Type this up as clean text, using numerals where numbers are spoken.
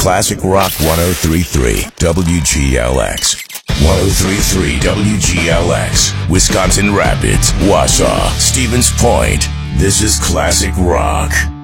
Classic Rock 1033 WGLX. 1033 WGLX. Wisconsin Rapids, Wausau, Stevens Point. This is Classic Rock.